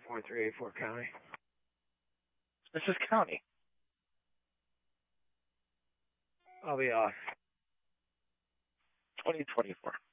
4384 County. This is County. I'll be off. 2024.